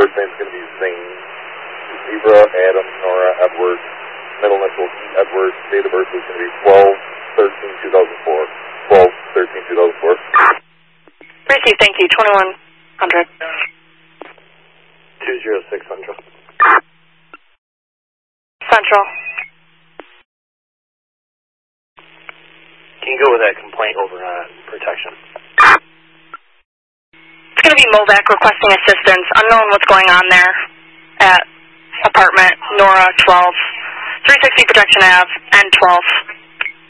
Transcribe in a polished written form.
First name's going to be Zane. Zebra, Adam, Nora, Edward. Middle initial, Edward. Date of birth is going to be 12/13/2004. 12/13/2004. Received, thank you. 2100. 206 Central. Central. Can you go with that complaint over on protection? It's going to be MOVAC requesting assistance. Unknown what's going on there at apartment Nora 12. 360 Protection Ave, N12.